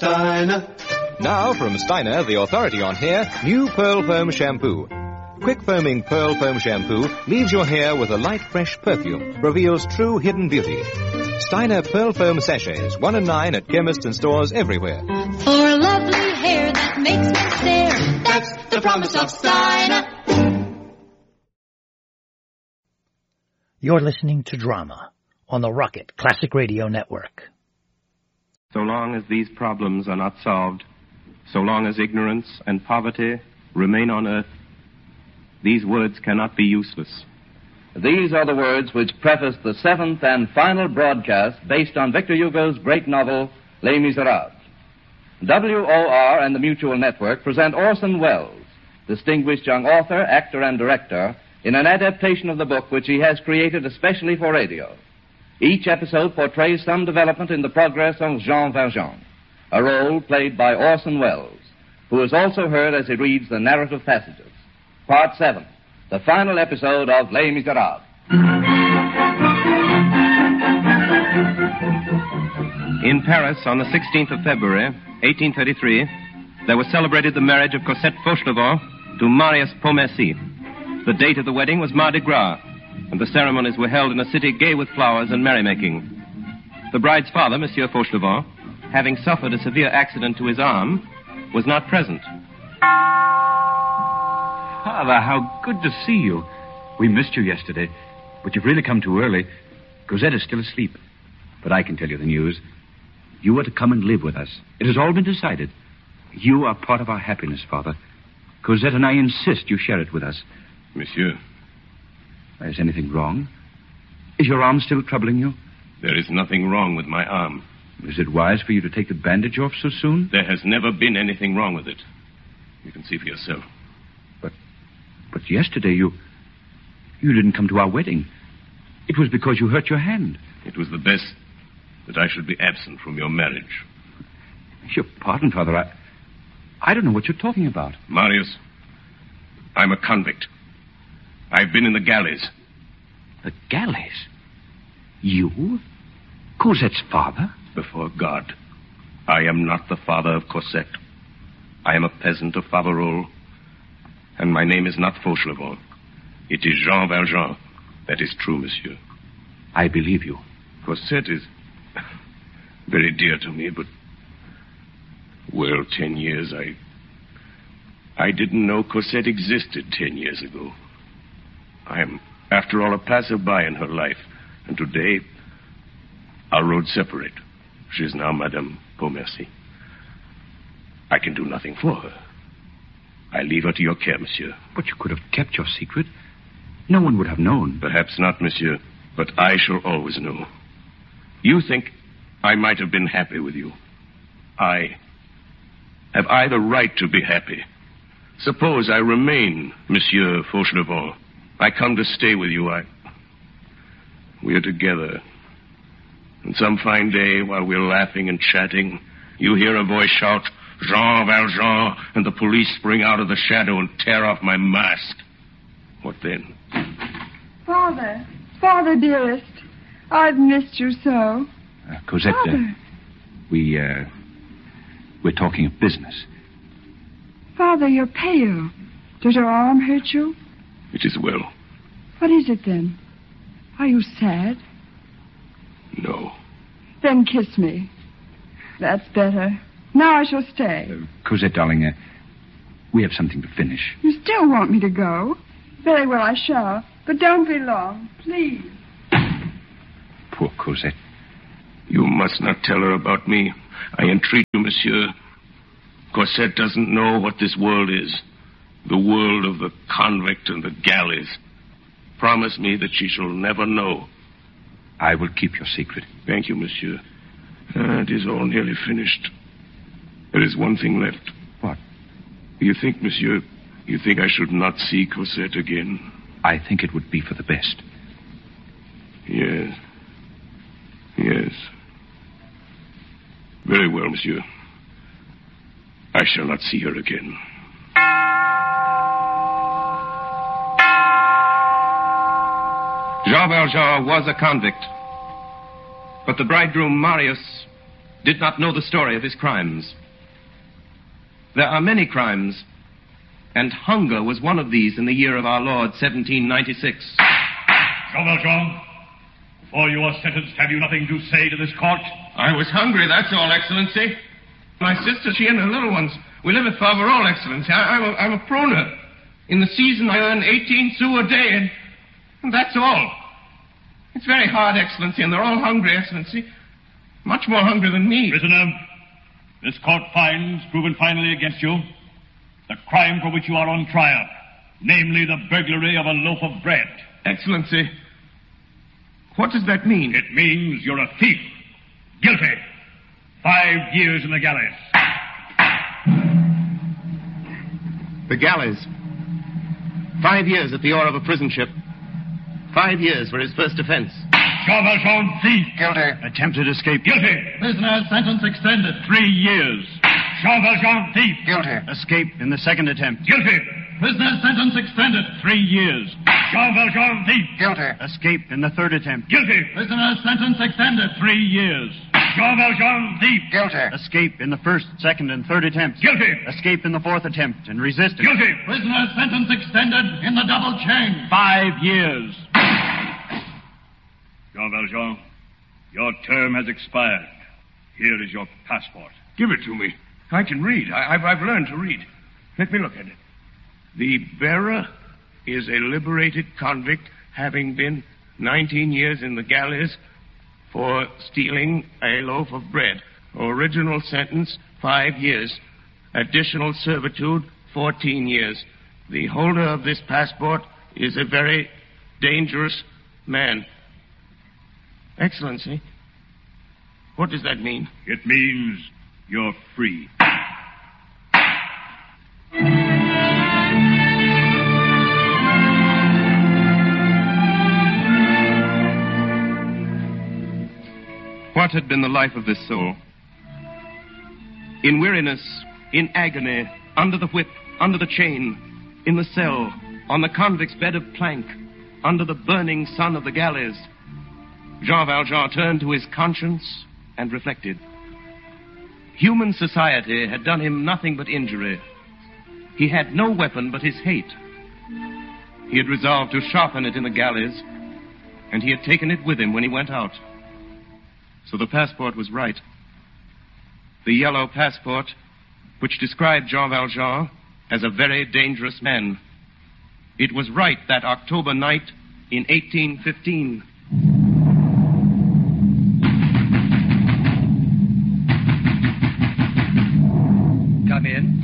Steiner. Now from Steiner, the authority on hair, new Pearl Foam Shampoo. Quick foaming Pearl Foam Shampoo leaves your hair with a light, fresh perfume, reveals true hidden beauty. Steiner Pearl Foam Sachets, 1 and 9 at chemists and stores everywhere. For a lovely hair that makes me stare, that's the promise of Steiner. You're listening to Drama on the Rocket Classic Radio Network. So long as these problems are not solved, so long as ignorance and poverty remain on earth, these words cannot be useless. These are the words which preface the 7th and final broadcast based on Victor Hugo's great novel, Les Miserables. WOR and the Mutual Network present Orson Welles, distinguished young author, actor, and director, in an adaptation of the book which he has created especially for radio. Each episode portrays some development in the progress of Jean Valjean, a role played by Orson Welles, who is also heard as he reads the narrative passages. Part 7, the final episode of Les Miserables. In Paris, on the 16th of February, 1833, there was celebrated the marriage of Cosette Fauchelevent to Marius Pontmercy. The date of the wedding was Mardi Gras, and the ceremonies were held in a city gay with flowers and merrymaking. The bride's father, Monsieur Fauchelevent, having suffered a severe accident to his arm, was not present. Father, how good to see you. We missed you yesterday, but you've really come too early. Cosette is still asleep. But I can tell you the news. You are to come and live with us. It has all been decided. You are part of our happiness, Father. Cosette and I insist you share it with us. Monsieur. Is anything wrong? Is your arm still troubling you? There is nothing wrong with my arm. Is it wise for you to take the bandage off so soon? There has never been anything wrong with it. You can see for yourself. But yesterday you didn't come to our wedding. It was because you hurt your hand. It was the best that I should be absent from your marriage. Your pardon, Father. I don't know what you're talking about. Marius, I'm a convict. I've been in the galleys. The galleys? You? Cosette's father? Before God, I am not the father of Cosette. I am a peasant of Faverolles, and my name is not Fauchelevent. It is Jean Valjean. That is true, monsieur. I believe you. Cosette is very dear to me, but... Well, 10 years, I didn't know Cosette existed 10 years ago. I am, after all, a passerby in her life. And today, our roads separate. She is now Madame Pontmercy. I can do nothing for her. I leave her to your care, monsieur. But you could have kept your secret. No one would have known. Perhaps not, monsieur, but I shall always know. You think I might have been happy with you. Have I the right to be happy? Suppose I remain Monsieur Fauchelevent. I come to stay with you. We are together. And some fine day, while we're laughing and chatting, you hear a voice shout, Jean Valjean, and the police spring out of the shadow and tear off my mask. What then? Father, dearest, I've missed you so. Cosette, Father. We're talking of business. Father, you're pale. Does your arm hurt you? It is well. What is it then? Are you sad? No. Then kiss me. That's better. Now I shall stay. Cosette, darling, we have something to finish. You still want me to go? Very well, I shall. But don't be long, please. Poor Cosette. You must not tell her about me. I entreat you, monsieur. Cosette doesn't know what this world is. The world of the convict and the galleys. Promise me that she shall never know. I will keep your secret. Thank you, monsieur. It is all nearly finished. There is one thing left. What? You think, monsieur, I should not see Cosette again? I think it would be for the best. Yes. Very well, monsieur. I shall not see her again. Jean Valjean was a convict. But the bridegroom, Marius, did not know the story of his crimes. There are many crimes, and hunger was one of these in the year of our Lord, 1796. Jean Valjean, before you are sentenced, have you nothing to say to this court? I was hungry, that's all, Excellency. My sister, she and her little ones, we live at Faverolles, Excellency. I'm a pruner. In the season, I earn 18 sous a day, and that's all. It's very hard, Excellency, and they're all hungry, Excellency. Much more hungry than me. Prisoner, this court finds, proven finally against you, the crime for which you are on trial, namely the burglary of a loaf of bread. Excellency, what does that mean? It means you're a thief. Guilty. 5 years in the galleys. The galleys. 5 years at the oar of a prison ship. 5 years for his first offense. Jean Valjean, thief. Guilty. Attempted escape. Guilty. Prisoner, sentence extended. 3 years. Jean Valjean, thief. Guilty. Escape in the second attempt. Guilty. Prisoner, sentence extended. 3 years. Jean Valjean, thief. Guilty. Escape in the third attempt. Guilty. Prisoner, sentence extended. 3 years. Jean Valjean, thief. Guilty. Escape in the first, second, and third attempts. Guilty. Escape in the fourth attempt and resistance. Guilty. Prisoner, sentence extended in the double chain. 5 years. Jean Valjean, your term has expired. Here is your passport. Give it to me. I can read. I've learned to read. Let me look at it. The bearer is a liberated convict, having been 19 years in the galleys for stealing a loaf of bread. Original sentence, 5 years. Additional servitude, 14 years. The holder of this passport is a very dangerous man. Excellency, what does that mean? It means you're free. What had been the life of this soul? In weariness, in agony, under the whip, under the chain, in the cell, on the convict's bed of plank, under the burning sun of the galleys, Jean Valjean turned to his conscience and reflected. Human society had done him nothing but injury. He had no weapon but his hate. He had resolved to sharpen it in the galleys, and he had taken it with him when he went out. So the passport was right. The yellow passport, which described Jean Valjean as a very dangerous man. It was right that October night in 1815. Come in.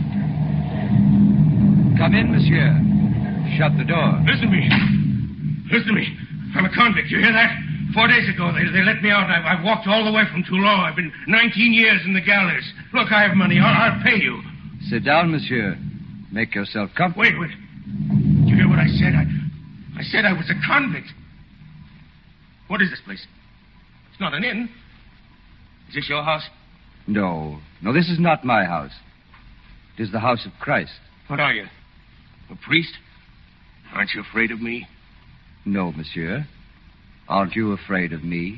Come in, monsieur. Shut the door. Listen to me. Listen to me. I'm a convict. You hear that? 4 days ago, they let me out. I've walked all the way from Toulon. I've been 19 years in the galleys. Look, I have money. I'll pay you. Sit down, monsieur. Make yourself comfortable. Wait. Did you hear what I said? I said I was a convict. What is this place? It's not an inn. Is this your house? No, this is not my house. It is the house of Christ. What are you? A priest? Aren't you afraid of me? No, monsieur. Aren't you afraid of me?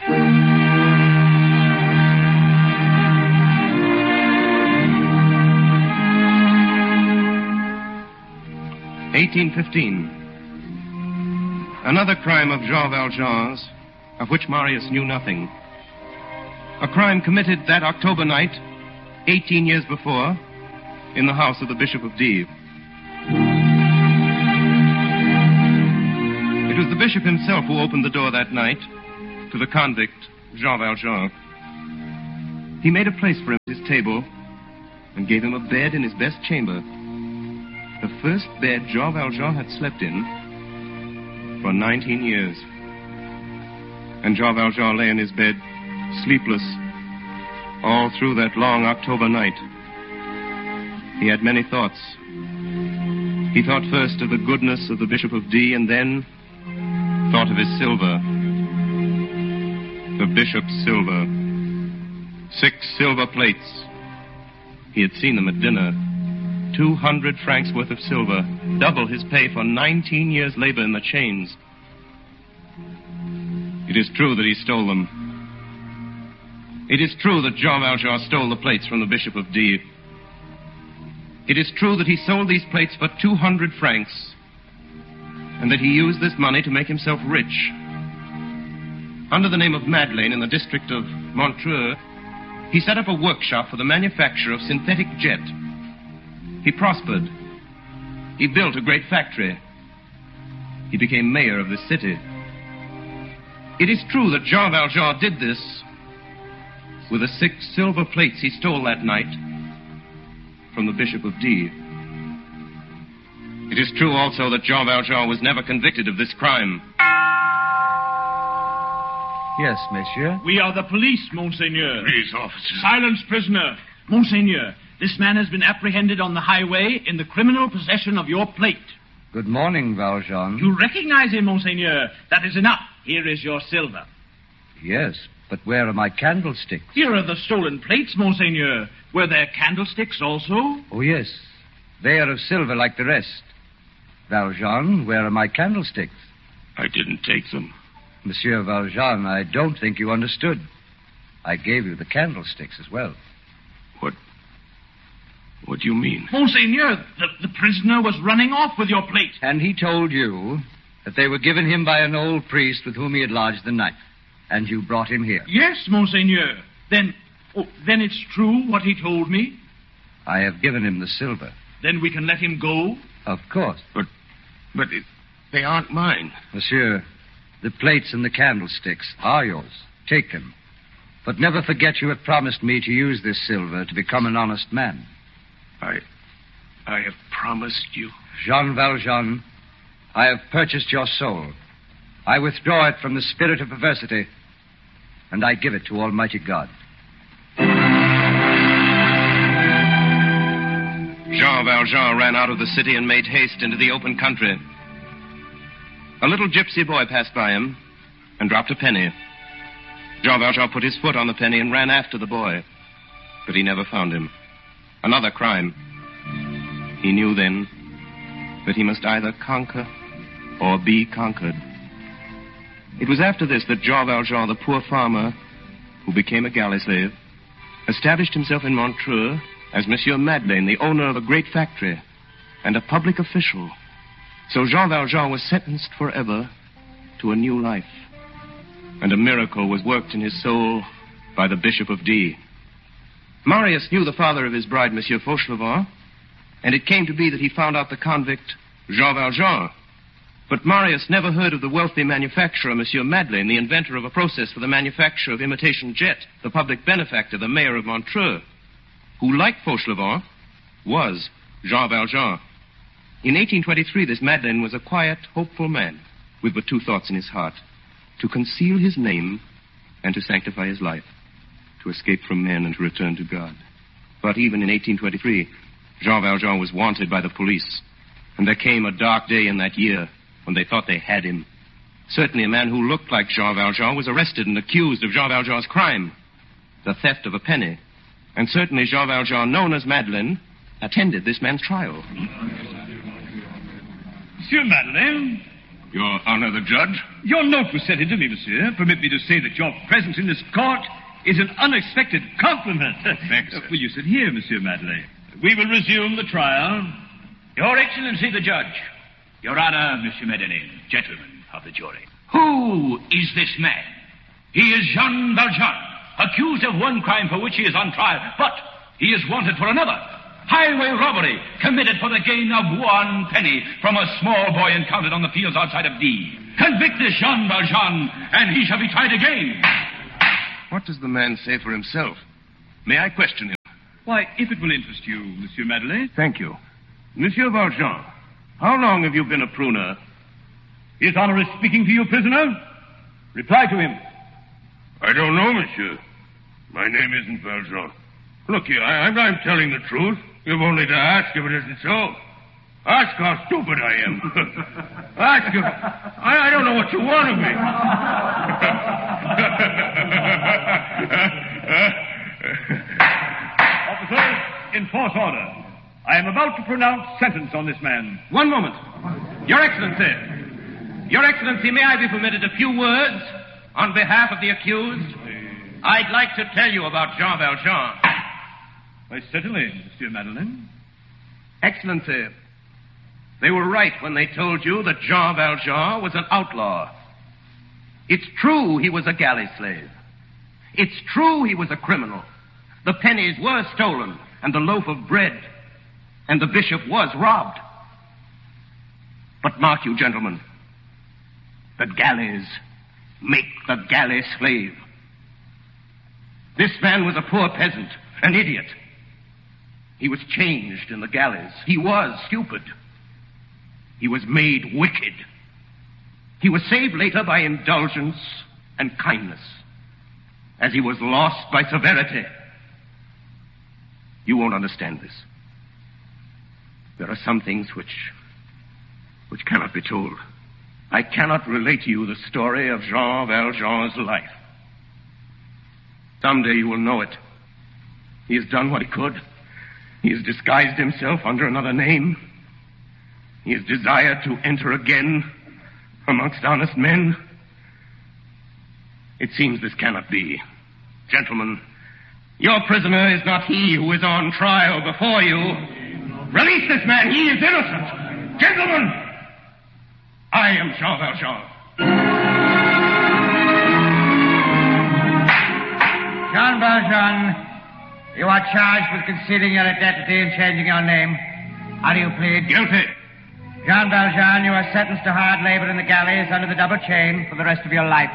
1815. Another crime of Jean Valjean's, of which Marius knew nothing. A crime committed that October night, 18 years before, in the house of the Bishop of Dives. It was the bishop himself who opened the door that night to the convict, Jean Valjean. He made a place for him at his table and gave him a bed in his best chamber. The first bed Jean Valjean had slept in for 19 years. And Jean Valjean lay in his bed, sleepless, all through that long October night. He had many thoughts. He thought first of the goodness of the Bishop of Dives, and then thought of his silver. The bishop's silver. 6 silver plates. He had seen them at dinner. 200 francs worth of silver, double his pay for 19 years' labor in the chains. It is true that he stole them. It is true that Jean Valjean stole the plates from the Bishop of D. It is true that he sold these plates for 200 francs, and that he used this money to make himself rich. Under the name of Madeleine in the district of Montreux, he set up a workshop for the manufacture of synthetic jet. He prospered. He built a great factory. He became mayor of the city. It is true that Jean Valjean did this with the 6 silver plates he stole that night from the Bishop of D. It is true also that Jean Valjean was never convicted of this crime. Yes, monsieur. We are the police, Monseigneur. Please, officer. Silence, prisoner. Monseigneur, this man has been apprehended on the highway in the criminal possession of your plate. Good morning, Valjean. You recognize him, Monseigneur. That is enough. Here is your silver. Yes, but where are my candlesticks? Here are the stolen plates, Monseigneur. Were there candlesticks also? Oh, yes. They are of silver like the rest. Valjean, where are my candlesticks? I didn't take them. Monsieur Valjean, I don't think you understood. I gave you the candlesticks as well. What do you mean? Monseigneur, the prisoner was running off with your plate. And he told you that they were given him by an old priest with whom he had lodged the night. And you brought him here. Yes, Monseigneur. Then it's true what he told me? I have given him the silver. Then we can let him go? Of course. But they aren't mine. Monsieur, the plates and the candlesticks are yours. Take them. But never forget you have promised me to use this silver to become an honest man. I have promised you. Jean Valjean, I have purchased your soul. I withdraw it from the spirit of perversity, and I give it to Almighty God. Jean Valjean ran out of the city and made haste into the open country. A little gypsy boy passed by him and dropped a penny. Jean Valjean put his foot on the penny and ran after the boy, but he never found him. Another crime. He knew then that he must either conquer or be conquered. It was after this that Jean Valjean, the poor farmer who became a galley slave, established himself in Montreux as Monsieur Madeleine, the owner of a great factory and a public official. So Jean Valjean was sentenced forever to a new life. And a miracle was worked in his soul by the Bishop of D. Marius knew the father of his bride, Monsieur Fauchelevent, and it came to be that he found out the convict, Jean Valjean. But Marius never heard of the wealthy manufacturer, Monsieur Madeleine, the inventor of a process for the manufacture of imitation jet, the public benefactor, the mayor of Montreux, who, like Fauchelevent, was Jean Valjean. In 1823, this Madeleine was a quiet, hopeful man with but 2 thoughts in his heart: to conceal his name and to sanctify his life, to escape from men and to return to God. But even in 1823, Jean Valjean was wanted by the police, and there came a dark day in that year when they thought they had him. Certainly a man who looked like Jean Valjean was arrested and accused of Jean Valjean's crime, the theft of a penny. And certainly Jean Valjean, known as Madeleine, attended this man's trial. Monsieur Madeleine. Your Honor, the judge? Your note was sent in to me, monsieur. Permit me to say that your presence in this court is an unexpected compliment. Thanks, sir. Will you sit here, Monsieur Madeleine? We will resume the trial. Your Excellency the Judge. Your Honor, Monsieur Madeleine, gentlemen of the jury. Who is this man? He is Jean Valjean, accused of one crime for which he is on trial, but he is wanted for another. Highway robbery committed for the gain of 1 penny from a small boy encountered on the fields outside of D. Convict this Jean Valjean, and he shall be tried again. What does the man say for himself? May I question him? Why, if it will interest you, Monsieur Madeleine. Thank you. Monsieur Valjean, how long have you been a pruner? His Honor is speaking to you, prisoner. Reply to him. I don't know, monsieur. My name isn't Valjean. Look here, I'm telling the truth. You've only to ask if it isn't so. Ask how stupid I am. Ask if... I don't know what you want of me. Officers, enforce order. I am about to pronounce sentence on this man. One moment. Your Excellency. Your Excellency, may I be permitted a few words on behalf of the accused? I'd like to tell you about Jean Valjean. Why, certainly, Monsieur Madeleine. Excellency, they were right when they told you that Jean Valjean was an outlaw. It's true he was a galley slave. It's true he was a criminal. The pennies were stolen, and the loaf of bread, and the bishop was robbed. But mark you, gentlemen, the galleys make the galley slave. This man was a poor peasant, an idiot. He was changed in the galleys. He was stupid. He was made wicked. He was saved later by indulgence and kindness, as he was lost by severity. You won't understand this. There are some things which cannot be told. I cannot relate to you the story of Jean Valjean's life. Someday you will know it. He has done what he could. He has disguised himself under another name. He has desired to enter again amongst honest men. It seems this cannot be. Gentlemen, your prisoner is not he who is on trial before you. Release this man. He is innocent. Gentlemen, I am Jean Valjean. Jean Valjean, you are charged with concealing your identity and changing your name. How do you plead? Guilty. Jean Valjean, you are sentenced to hard labor in the galleys under the double chain for the rest of your life.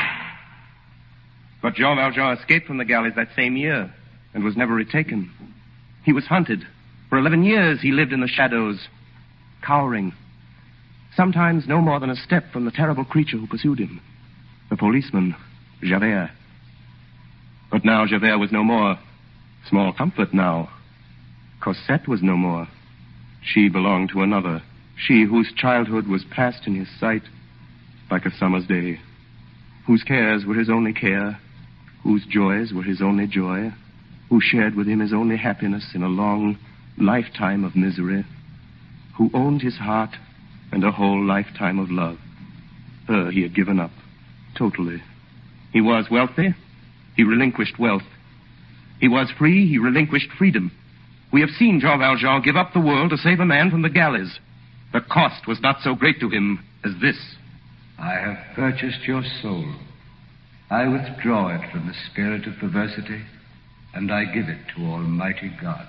But Jean Valjean escaped from the galleys that same year and was never retaken. He was hunted. For 11 years he lived in the shadows, cowering. Sometimes no more than a step from the terrible creature who pursued him, the policeman, Javert. But now Javert was no more. Small comfort now. Cosette was no more. She belonged to another. She whose childhood was passed in his sight like a summer's day, whose cares were his only care, whose joys were his only joy, who shared with him his only happiness in a long lifetime of misery, who owned his heart and a whole lifetime of love. Her he had given up, totally. He was wealthy. He relinquished wealth. He was free. He relinquished freedom. We have seen Jean Valjean give up the world to save a man from the galleys. The cost was not so great to him as this. I have purchased your soul. I withdraw it from the spirit of perversity, and I give it to Almighty God.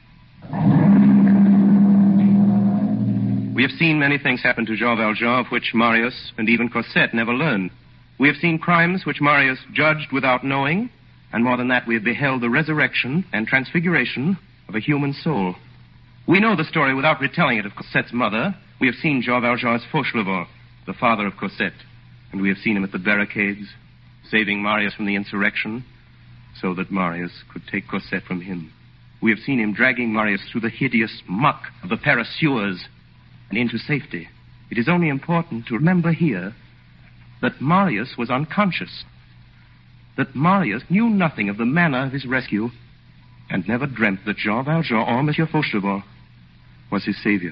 We have seen many things happen to Jean Valjean of which Marius and even Cosette never learned. We have seen crimes which Marius judged without knowing, and more than that, we have beheld the resurrection and transfiguration of a human soul. We know the story without retelling it of Cosette's mother. We have seen Jean Valjean as Fauchelevent, the father of Cosette, and we have seen him at the barricades, saving Marius from the insurrection, so that Marius could take Cosette from him. We have seen him dragging Marius through the hideous muck of the Paris sewers and into safety. It is only important to remember here that Marius was unconscious, that Marius knew nothing of the manner of his rescue, and never dreamt that Jean Valjean or Monsieur Fauchelevent was his savior.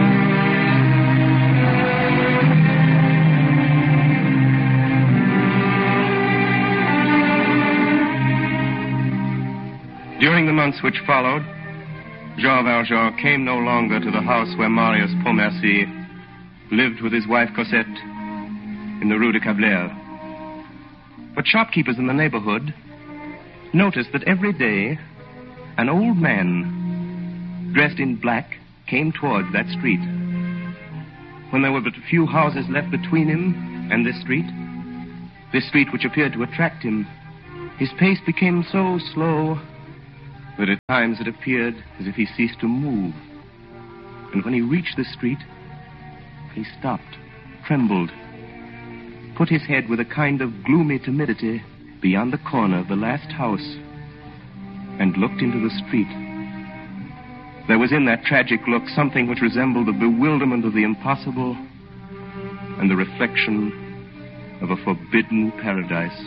During the months which followed, Jean Valjean came no longer to the house where Marius Pontmercy lived with his wife Cosette in the Rue de Cablère. But shopkeepers in the neighborhood noticed that every day an old man dressed in black came towards that street. When there were but a few houses left between him and this street which appeared to attract him, his pace became so slow that at times it appeared as if he ceased to move. And when he reached the street, he stopped, trembled, put his head with a kind of gloomy timidity beyond the corner of the last house, and looked into the street. There was in that tragic look something which resembled the bewilderment of the impossible and the reflection of a forbidden paradise.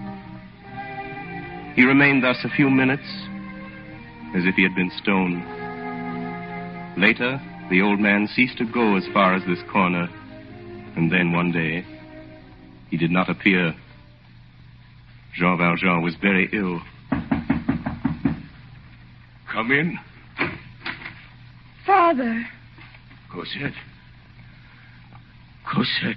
He remained thus a few minutes, as if he had been stoned. Later, the old man ceased to go as far as this corner, and then one day, he did not appear. Jean Valjean was very ill. Come in. Father. Cosette. Cosette.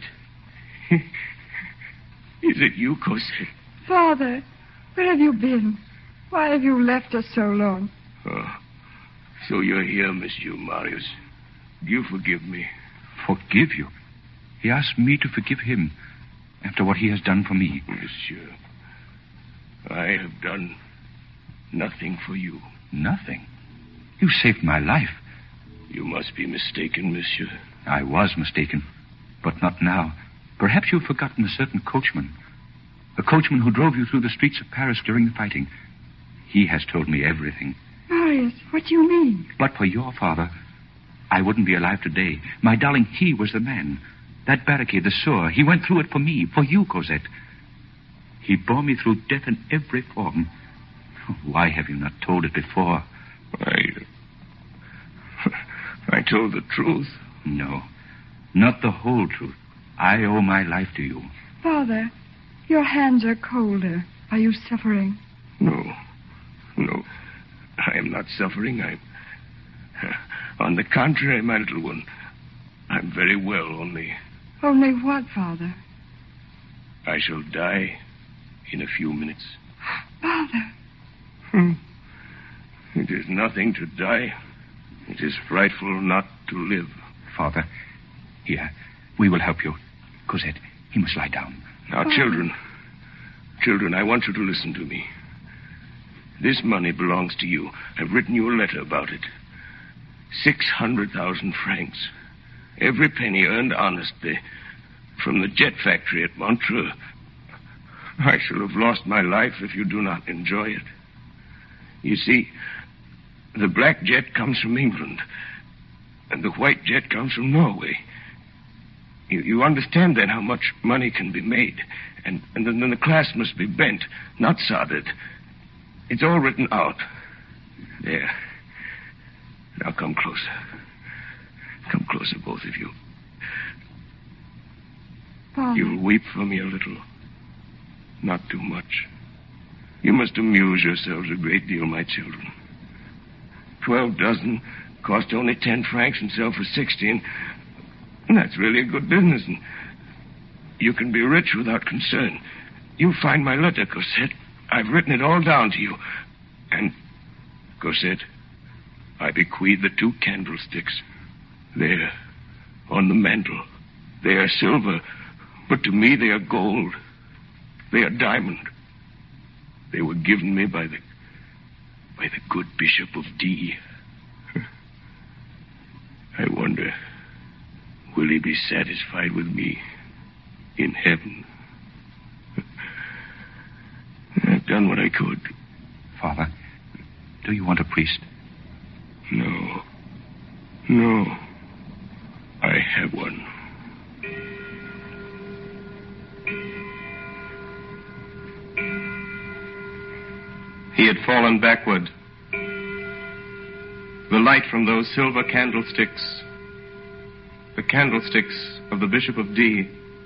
Is it you, Cosette? Father, where have you been? Why have you left us so long? Oh, so you're here, Monsieur Marius. Do you forgive me? Forgive you? He asked me to forgive him after what he has done for me. Monsieur, I have done nothing for you. Nothing? You saved my life. You must be mistaken, Monsieur. I was mistaken, but not now. Perhaps you've forgotten a certain coachman. A coachman who drove you through the streets of Paris during the fighting. He has told me everything. Marius, what do you mean? But for your father, I wouldn't be alive today. My darling, he was the man. That barricade, the sewer, he went through it for me, for you, Cosette. He bore me through death in every form. Why have you not told it before? I told the truth. No, not the whole truth. I owe my life to you. Father, your hands are colder. Are you suffering? No. I am not suffering. On the contrary, my little one. I'm very well, only... Only what, Father? I shall die in a few minutes. Father. It is nothing to die. It is frightful not to live. Father, here, we will help you. Cosette, he must lie down. Now, children, I want you to listen to me. This money belongs to you. I've written you a letter about it. 600,000 francs. Every penny earned honestly from the jet factory at Montreux. I shall have lost my life if you do not enjoy it. You see, the black jet comes from England, and the white jet comes from Norway. You understand then how much money can be made, and then the clasp must be bent, not soldered. It's all written out. There. Now come closer. Come closer, both of you. Father. You'll weep for me a little. Not too much. You must amuse yourselves a great deal, my children. 12 dozen cost only 10 francs and sell for 16. And that's really a good business. And you can be rich without concern. You'll find my letter, Cosette. I've written it all down to you. And, Cosette, I bequeath the 2 candlesticks. There, on the mantel. They are silver, but to me they are gold. They are diamond. They were given me by the good Bishop of D. I wonder, will he be satisfied with me in heaven? I've done what I could. Father, do you want a priest? No. I have one. He had fallen backward. The light from those silver candlesticks, the candlesticks of the Bishop of D,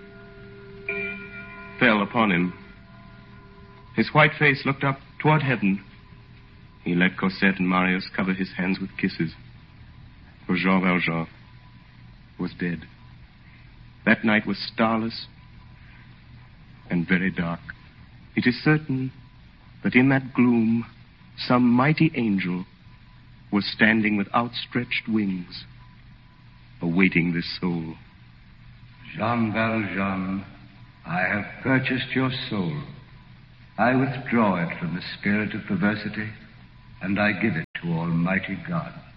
fell upon him. His white face looked up toward heaven. He let Cosette and Marius cover his hands with kisses. For Jean Valjean was dead. That night was starless and very dark. It is certain that in that gloom some mighty angel was standing with outstretched wings, awaiting this soul. Jean Valjean, I have purchased your soul. I withdraw it from the spirit of perversity, and I give it to Almighty God.